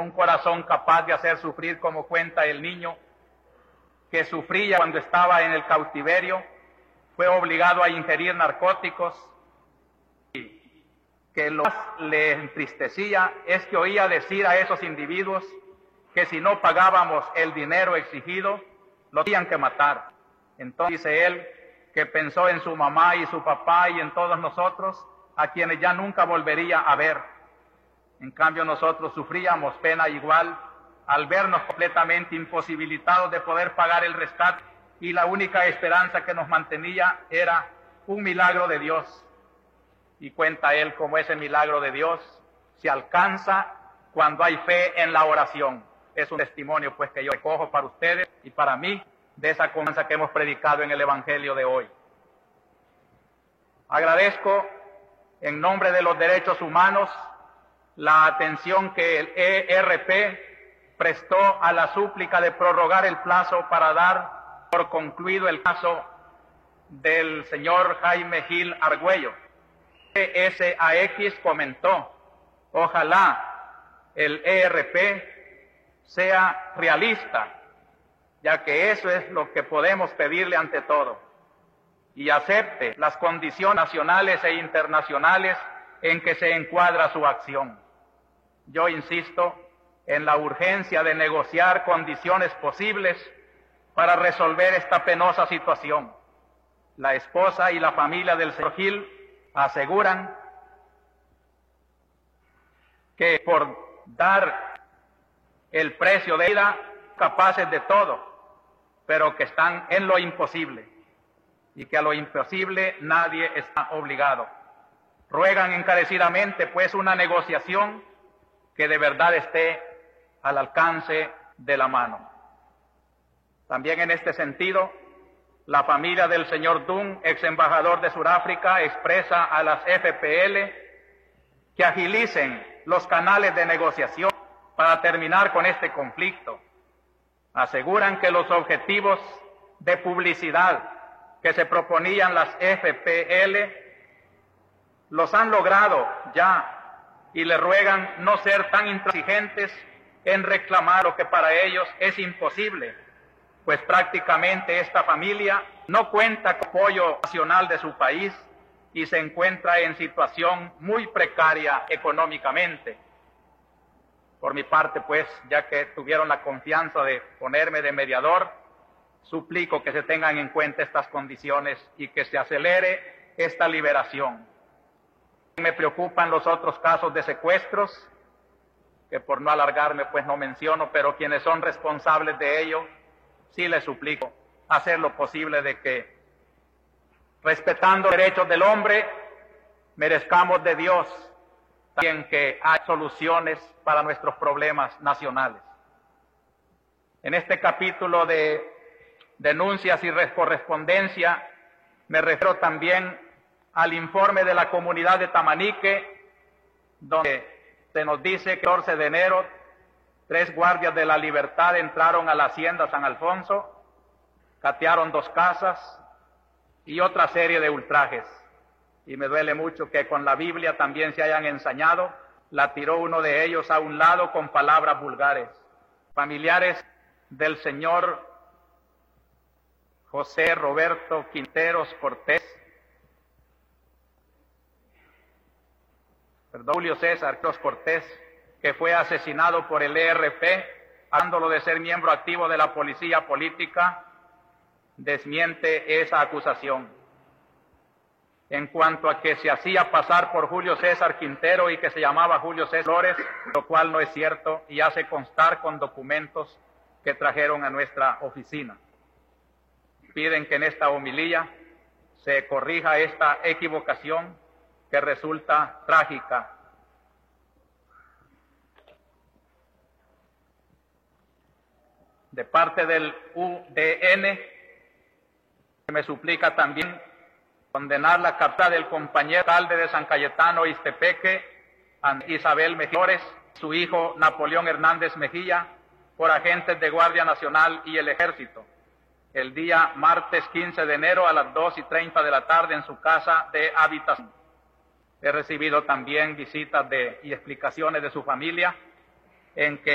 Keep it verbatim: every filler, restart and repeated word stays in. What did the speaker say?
un corazón capaz de hacer sufrir, como cuenta el niño que sufría cuando estaba en el cautiverio, fue obligado a ingerir narcóticos, y que lo más le entristecía es que oía decir a esos individuos que si no pagábamos el dinero exigido, lo tenían que matar. Entonces dice él que pensó en su mamá y su papá y en todos nosotros, a quienes ya nunca volvería a ver. En cambio nosotros sufríamos pena igual al vernos completamente imposibilitados de poder pagar el rescate, y la única esperanza que nos mantenía era un milagro de Dios. Y cuenta él cómo ese milagro de Dios se alcanza cuando hay fe en la oración. Es un testimonio pues que yo recojo para ustedes y para mí de esa confianza que hemos predicado en el Evangelio de hoy. Agradezco en nombre de los derechos humanos la atención que el E R P prestó a la súplica de prorrogar el plazo para dar por concluido el caso del señor Jaime Gil Argüello. E S A X comentó: ojalá el E R P sea realista, ya que eso es lo que podemos pedirle ante todo, y acepte las condiciones nacionales e internacionales en que se encuadra su acción. Yo insisto en la urgencia de negociar condiciones posibles para resolver esta penosa situación. La esposa y la familia del señor Gil aseguran que por dar el precio de vida, capaces de todo, pero que están en lo imposible, y que a lo imposible nadie está obligado. Ruegan encarecidamente pues una negociación que de verdad esté al alcance de la mano. También en este sentido, la familia del señor Dunn, ex embajador de Sudáfrica, expresa a las F P L que agilicen los canales de negociación para terminar con este conflicto. Aseguran que los objetivos de publicidad que se proponían las F P L los han logrado ya, y le ruegan no ser tan intransigentes en reclamar lo que para ellos es imposible, pues prácticamente esta familia no cuenta con apoyo nacional de su país y se encuentra en situación muy precaria económicamente. Por mi parte, pues, ya que tuvieron la confianza de ponerme de mediador, suplico que se tengan en cuenta estas condiciones y que se acelere esta liberación. Me preocupan los otros casos de secuestros, que por no alargarme pues no menciono, pero quienes son responsables de ello, sí les suplico hacer lo posible de que, respetando los derechos del hombre, merezcamos de Dios también que hay soluciones para nuestros problemas nacionales. En este capítulo de denuncias y correspondencia me refiero también al informe de la comunidad de Tamanique, donde se nos dice que el catorce de enero tres guardias de la libertad entraron a la hacienda San Alfonso, catearon dos casas y otra serie de ultrajes. Y me duele mucho que con la Biblia también se hayan ensañado. La tiró uno de ellos a un lado con palabras vulgares. Familiares del señor José Roberto Quinteros Cortés, perdón, Julio César Cortés, que fue asesinado por el E R P, acusándolo de ser miembro activo de la policía política, desmiente esa acusación. En cuanto a que se hacía pasar por Julio César Quintero y que se llamaba Julio César Flores, lo cual no es cierto y hace constar con documentos que trajeron a nuestra oficina. Piden que en esta homilía se corrija esta equivocación que resulta trágica. De parte del U D N, me suplica también condenar la captura del compañero alcalde de San Cayetano, Ixtepeque, Isabel Mejía, su hijo Napoleón Hernández Mejía, por agentes de Guardia Nacional y el Ejército, el día martes quince de enero a las dos y treinta de la tarde en su casa de habitación. He recibido también visitas de, y explicaciones de su familia, en que